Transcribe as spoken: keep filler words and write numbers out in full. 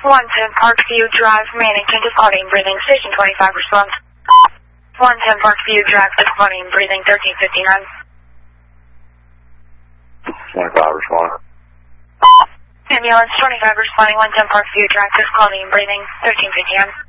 one ten Parkview Drive, Mannington, difficulty in breathing, station twenty-five, response. one ten Parkview Drive, difficulty in breathing, thirteen fifty-nine. twenty-five, respond. Ambulance twenty-five responding, one ten Parkview Drive, difficulty in breathing, thirteen fifty-nine.